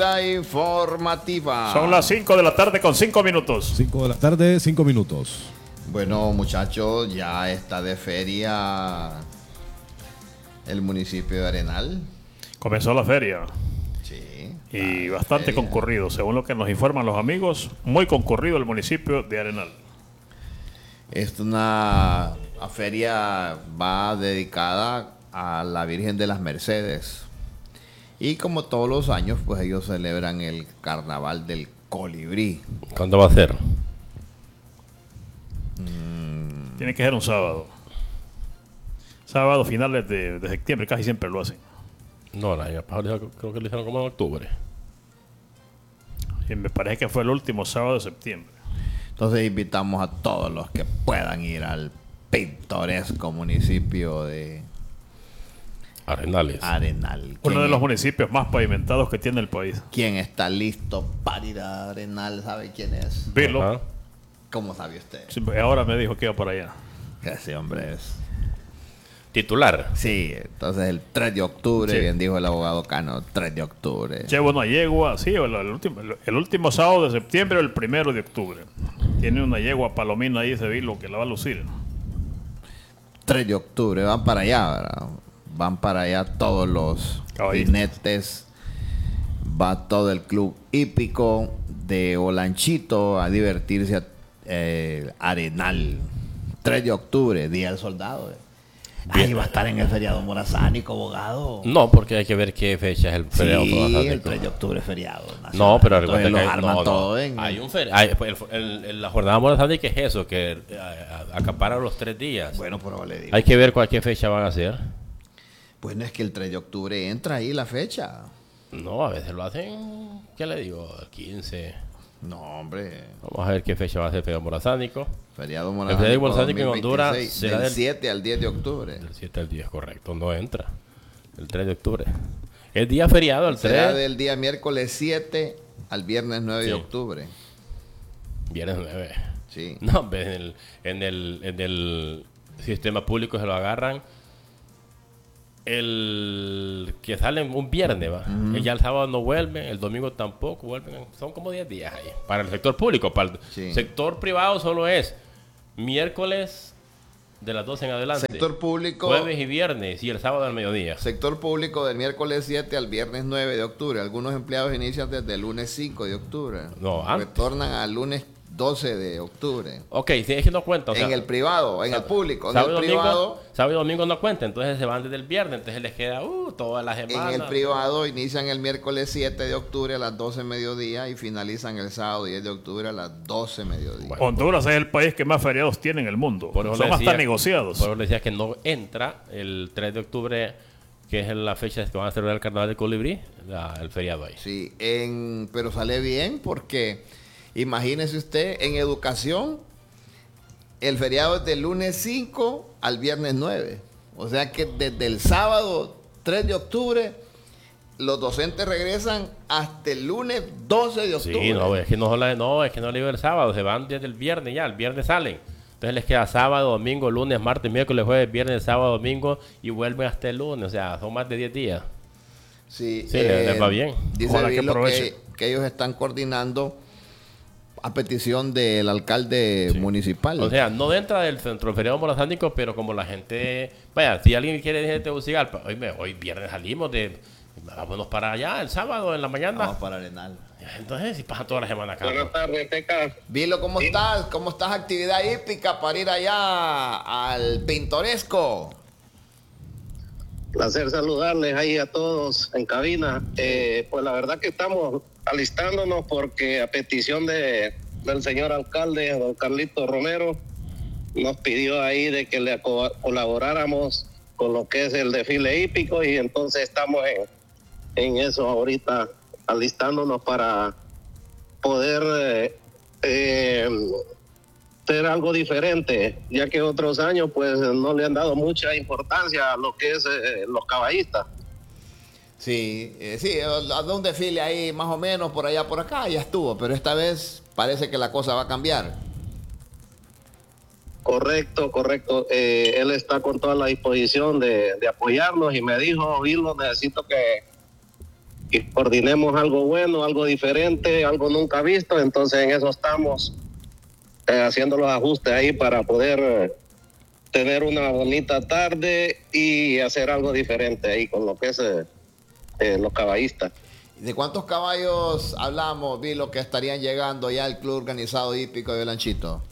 Informativa. Son las 5 de la tarde con 5 minutos. 5 de la tarde, 5 minutos. Bueno, muchachos, ya está de feria el municipio de Arenal. Comenzó la feria. Sí. Y bastante concurrido, según lo que nos informan los amigos, muy concurrido el municipio de Arenal. La feria va dedicada a la Virgen de las Mercedes. Y como todos los años, pues ellos celebran el carnaval del colibrí. ¿Cuándo va a ser? Tiene que ser un sábado. Sábado, finales de septiembre, casi siempre lo hacen. No, el año pasado creo que lo hicieron como en octubre. Y me parece que fue el último sábado de septiembre. Entonces invitamos a todos los que puedan ir al pintoresco municipio de Arenales. Arenal. Uno de los municipios más pavimentados que tiene el país. ¿Quién está listo para ir a Arenal? ¿Sabe quién es? Vilo. Ajá. ¿Cómo sabe usted? Sí, ahora me dijo que iba por allá. Ese hombre es. Titular. Sí, entonces el 3 de octubre, Sí. bien dijo el abogado Cano, 3 de octubre. Lleva una yegua, sí, el último sábado de septiembre o el 1 de octubre. Tiene una yegua palomina ahí, ese Vilo, que la va a lucir. 3 de octubre, van para allá, ¿verdad? Van para allá todos los Caballistas. jinetes, va todo el club hípico de Olanchito a divertirse a Arenal. 3 de octubre, Día del Soldado. Ahí va a estar en el feriado morazánico, abogado. No, porque hay que ver qué fecha es el feriado. Sí, el 3 de octubre es feriado nacional. No, pero entonces recuerda los que arman todo en... hay un la jornada morazánica es eso, que acapara los 3 días. Bueno, pero le digo. Hay que ver qué fecha van a hacer. Bueno, es que el 3 de octubre entra ahí la fecha. No, a veces lo hacen, ¿qué le digo? El 15. No, hombre. Vamos a ver qué fecha va a ser el feriado morazánico. Feriado El feriado morazánico en 2026, Honduras será del del 7 al 10 de octubre. Del 7 al 10, correcto. No entra. El 3 de octubre. El día feriado, el Será 3. del día miércoles 7 al viernes 9 Sí. de octubre. Viernes 9. Sí. No, en el sistema público se lo agarran el que sale un viernes, ¿va? Y ya el sábado no vuelven, el domingo tampoco vuelven. Son como 10 días ahí. Para el sector público. Para el Sí. sector privado solo es miércoles de las 12 en adelante. Sector público. Jueves y viernes y el sábado al mediodía. Sector público del miércoles 7 al viernes 9 de octubre. Algunos empleados inician desde el lunes 5 de octubre. No, antes. Retornan al lunes 12 de octubre. Ok, si es que no cuenta. O sea, En el privado, en el público. En sábado el y privado, domingo, sábado y domingo no cuenta, entonces se van desde el viernes, entonces les queda toda la semana. en el privado inician el miércoles 7 de octubre a las 12 mediodía y finalizan el sábado 10 de octubre a las 12 mediodía. Bueno. Honduras es el país que más feriados tiene en el mundo. Por eso Son le decía- hasta negociados. Por eso le decía que no entra el 3 de octubre, que es la fecha que van a celebrar el carnaval de Colibrí, el feriado ahí. Sí, pero sale bien porque imagínese usted, en educación, el feriado es del lunes 5 al viernes 9. O sea que desde el sábado 3 de octubre, los docentes regresan hasta el lunes 12 de octubre. Sí, no, es que es que no le iba el sábado, se van desde el viernes ya, el viernes salen. Entonces les queda sábado, domingo, lunes, martes, miércoles, jueves, viernes, sábado, domingo y vuelven hasta el lunes, o sea, son más de 10 días. Sí, Sí, les va bien. Dice Ojalá que Vilo aprovechen. que ellos están coordinando a petición del alcalde municipal. O sea, no dentro del centro feriado morazánico, pero como la gente... Vaya, si alguien quiere ir de Tegucigalpa, hoy viernes salimos vámonos para allá, el sábado en la mañana. Vamos para Arenal. Entonces, si pasa toda la semana acá. Buenas tardes, Teca. Vilo, ¿cómo estás? ¿Cómo estás? Actividad hípica para ir allá al pintoresco. Placer saludarles ahí a todos en cabina. Pues la verdad que estamos alistándonos porque a petición del señor alcalde, don Carlito Romero, nos pidió ahí de que le colaboráramos con lo que es el desfile hípico y entonces estamos en eso ahorita, alistándonos para poder ser algo diferente, ya que otros años pues no le han dado mucha importancia a lo que es los caballistas. Sí, dado un desfile ahí más o menos por allá por acá, ya estuvo, pero esta vez parece que la cosa va a cambiar. Correcto. Él está con toda la disposición de apoyarnos y me dijo, Vilo, necesito y coordinemos algo bueno, algo diferente, algo nunca visto. Entonces en eso estamos haciendo los ajustes ahí para poder tener una bonita tarde y hacer algo diferente ahí con lo que es los caballistas. ¿De cuántos caballos hablamos, Vilo, que estarían llegando ya al Club Organizado Hípico de Olanchito?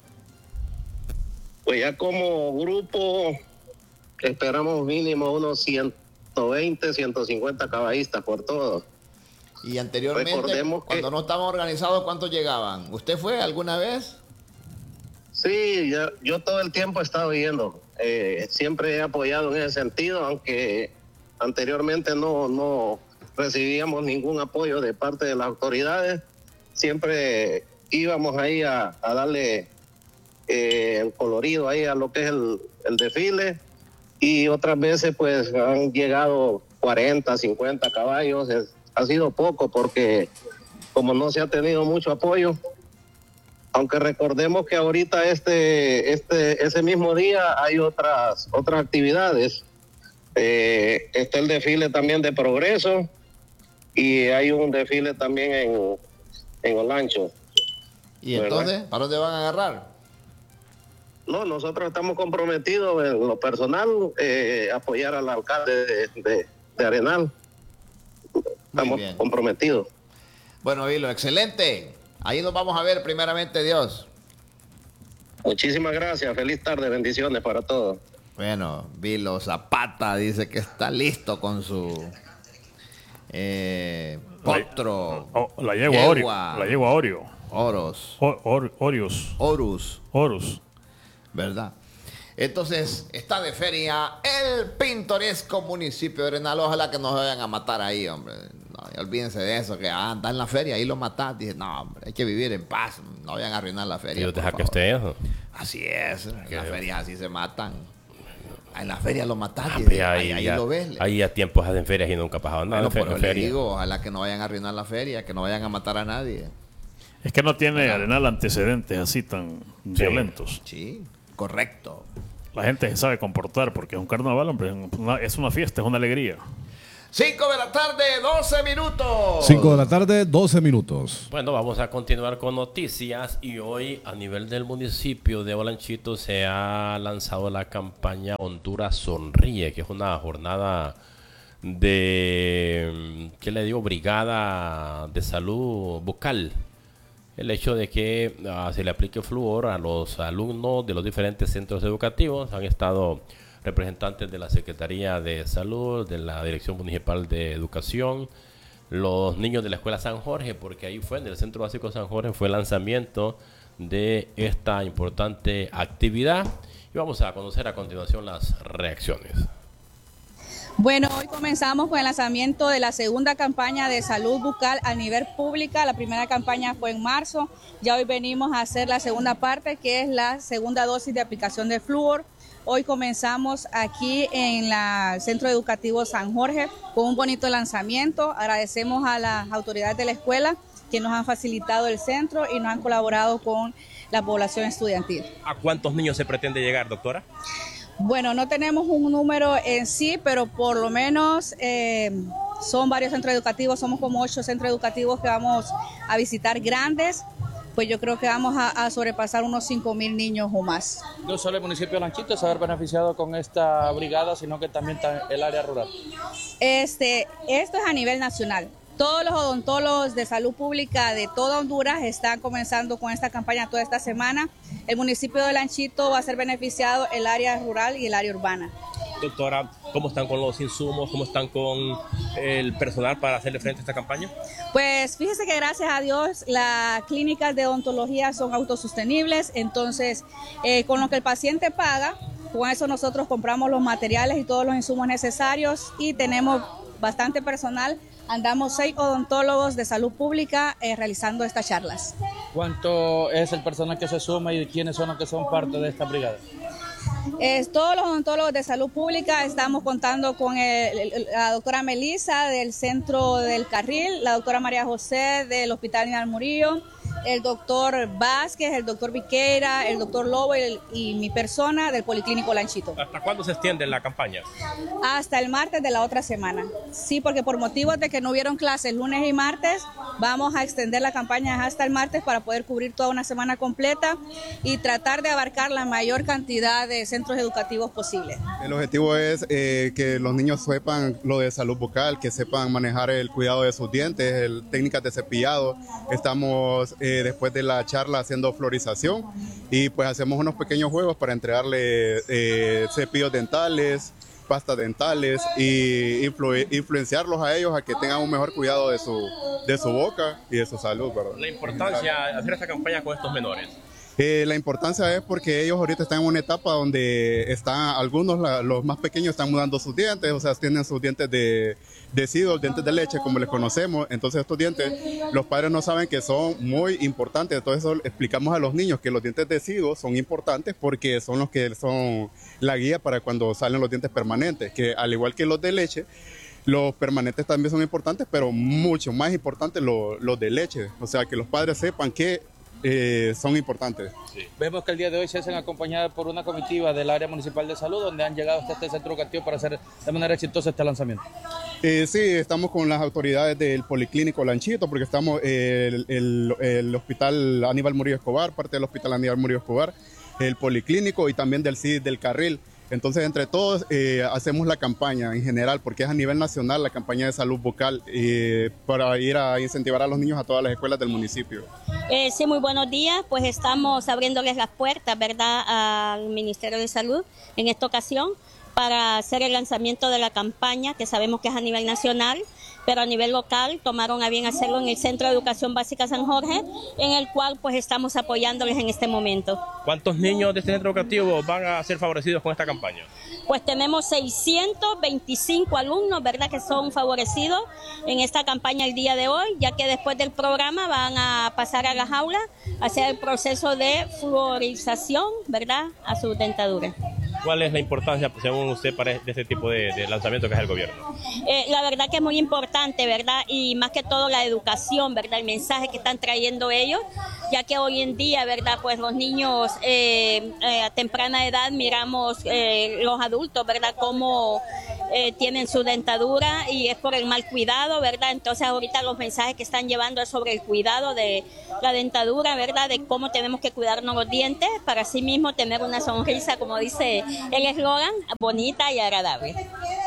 Pues ya como grupo esperamos mínimo unos 120, 150 caballistas por todo. Y anteriormente, Recordemos cuando no estaban organizados, ¿cuántos llegaban? ¿Usted fue alguna vez? Sí, yo todo el tiempo he estado yendo. Siempre he apoyado en ese sentido, aunque anteriormente no recibíamos ningún apoyo de parte de las autoridades. Siempre íbamos ahí a darle el colorido ahí a lo que es el desfile, y otras veces pues han llegado 40, 50 caballos. Ha sido poco porque como no se ha tenido mucho apoyo, aunque recordemos que ahorita ese mismo día hay otras actividades. Está el desfile también de Progreso y hay un desfile también en Olancho. ¿Y entonces, para dónde van a agarrar? No, nosotros estamos comprometidos en lo personal, apoyar al alcalde de Arenal. Estamos comprometidos. Bueno, Vilo, excelente. Ahí nos vamos a ver, primeramente Dios. Muchísimas gracias. Feliz tarde. Bendiciones para todos. Bueno, Vilo Zapata dice que está listo con su potro. La yegua Orio. Horus. ¿Verdad? Entonces, está de feria el pintoresco municipio de Arenal. Ojalá que no se vayan a matar ahí, hombre. No, olvídense de eso, que anda en la feria, ahí lo matan. Dije, no, hombre, hay que vivir en paz. No vayan a arruinar la feria. ¿Y deja que esté eso? Así es, en las ferias así se matan. En la feria lo matan. Ahí lo ves. Ahí a tiempos hacen ferias y nunca ha pasado nada. Bueno, pero le digo, ojalá que no vayan a arruinar la feria, que no vayan a matar a nadie. Es que no tiene Arenal antecedentes así tan violentos. Sí, correcto. La gente se sabe comportar porque es un carnaval, hombre. Es una fiesta, es una alegría. 5 de la tarde, 12 minutos. 5 de la tarde, 12 minutos. Bueno, vamos a continuar con noticias y hoy a nivel del municipio de Olanchito se ha lanzado la campaña Honduras Sonríe, que es una jornada de, ¿qué le digo? Brigada de salud bucal. El hecho de que se le aplique flúor a los alumnos de los diferentes centros educativos. Han estado representantes de la Secretaría de Salud, de la Dirección Municipal de Educación, los niños de la Escuela San Jorge, porque ahí fue, en el Centro Básico San Jorge, fue el lanzamiento de esta importante actividad. Y vamos a conocer a continuación las reacciones. Bueno, hoy comenzamos con el lanzamiento de la segunda campaña de salud bucal a nivel pública. La primera campaña fue en marzo. Ya hoy venimos a hacer la segunda parte, que es la segunda dosis de aplicación de flúor. Hoy comenzamos aquí en el Centro Educativo San Jorge con un bonito lanzamiento. Agradecemos a las autoridades de la escuela que nos han facilitado el centro y nos han colaborado con la población estudiantil. ¿A cuántos niños se pretende llegar, doctora? Bueno, no tenemos un número en sí, pero por lo menos son varios centros educativos, somos como 8 centros educativos que vamos a visitar grandes, pues yo creo que vamos a sobrepasar unos 5,000 niños o más. No solo el municipio de Olanchito se va a ver beneficiado con esta brigada, sino que también el área rural. Esto es a nivel nacional. Todos los odontólogos de salud pública de toda Honduras están comenzando con esta campaña toda esta semana. El municipio de Olanchito va a ser beneficiado el área rural y el área urbana. Doctora, ¿cómo están con los insumos? ¿Cómo están con el personal para hacerle frente a esta campaña? Pues fíjese que gracias a Dios las clínicas de odontología son autosostenibles, entonces con lo que el paciente paga, con eso nosotros compramos los materiales y todos los insumos necesarios y tenemos bastante personal. Andamos 6 odontólogos de salud pública realizando estas charlas. ¿Cuánto es el personal que se suma y quiénes son los que son parte de esta brigada? Todos los odontólogos de salud pública estamos contando con la doctora Melissa del Centro del Carril, la doctora María José del Hospital Ninal Murillo, el doctor Vázquez, el doctor Viqueira, el doctor Lobo y mi persona del Policlínico Lanchito. ¿Hasta cuándo se extiende la campaña? Hasta el martes de la otra semana. Sí, porque por motivos de que no hubieron clases lunes y martes, vamos a extender la campaña hasta el martes para poder cubrir toda una semana completa y tratar de abarcar la mayor cantidad de centros educativos posible. El objetivo es que los niños sepan lo de salud bucal, que sepan manejar el cuidado de sus dientes, técnicas de cepillado. Estamos después de la charla haciendo florización y pues hacemos unos pequeños juegos para entregarle cepillos dentales, pastas dentales y influenciarlos a ellos a que tengan un mejor cuidado de su boca y de su salud, ¿verdad? La importancia de hacer esta campaña con estos menores. La importancia es porque ellos ahorita están en una etapa donde están algunos, los más pequeños, están mudando sus dientes, o sea, tienen sus dientes de deciduos, dientes de leche, como les conocemos. Entonces estos dientes, los padres no saben que son muy importantes. Entonces eso explicamos a los niños que los dientes deciduos son importantes porque son los que son la guía para cuando salen los dientes permanentes, que al igual que los de leche, los permanentes también son importantes, pero mucho más importantes los de leche. O sea, que los padres sepan que son importantes. Sí. Vemos que el día de hoy se hacen acompañadas por una comitiva del área municipal de salud, donde han llegado hasta este centro educativo para hacer de manera exitosa este lanzamiento. Sí, estamos con las autoridades del Policlínico Lanchito, porque estamos el hospital Aníbal Murillo Escobar, parte del hospital Aníbal Murillo Escobar, el Policlínico y también del CID del Carril. Entonces, entre todos hacemos la campaña en general, porque es a nivel nacional la campaña de salud bucal para ir a incentivar a los niños a todas las escuelas del municipio. Sí, muy buenos días. Pues estamos abriéndoles las puertas, ¿verdad?, al Ministerio de Salud en esta ocasión para hacer el lanzamiento de la campaña, que sabemos que es a nivel nacional, pero a nivel local tomaron a bien hacerlo en el Centro de Educación Básica San Jorge, en el cual pues estamos apoyándoles en este momento. ¿Cuántos niños de este centro educativo van a ser favorecidos con esta campaña? Pues tenemos 625 alumnos, ¿verdad?, que son favorecidos en esta campaña el día de hoy, ya que después del programa van a pasar a las aulas a hacer el proceso de fluorización, ¿verdad?, a su dentadura. ¿Cuál es la importancia, según usted, para este tipo de lanzamiento que es el gobierno? La verdad que es muy importante, ¿verdad? Y más que todo la educación, ¿verdad? El mensaje que están trayendo ellos, ya que hoy en día, ¿verdad?, pues los niños a temprana edad miramos los adultos, ¿verdad?, cómo tienen su dentadura y es por el mal cuidado, ¿verdad? Entonces ahorita los mensajes que están llevando es sobre el cuidado de la dentadura, ¿verdad?, de cómo tenemos que cuidarnos los dientes para así mismo tener una sonrisa, como dice el eslogan, bonita y agradable.